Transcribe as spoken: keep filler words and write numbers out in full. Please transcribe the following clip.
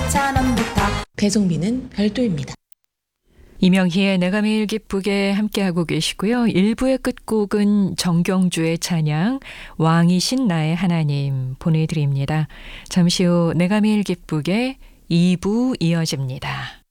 오천 원부터. 배송비는 별도입니다. 이명희의 내가 매일 기쁘게 함께하고 계시고요. 일 부의 끝곡은 정경주의 찬양 왕이신 나의 하나님 보내드립니다. 잠시 후 내가 매일 기쁘게 이 부 이어집니다.